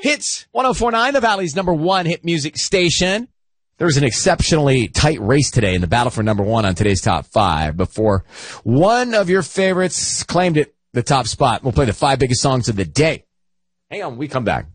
Hits 104.9, the Valley's number one hit music station. There's an exceptionally tight race today in the battle for number one on today's top five before one of your favorites claimed it the top spot. We'll play the five biggest songs of the day. Hang on, we come back.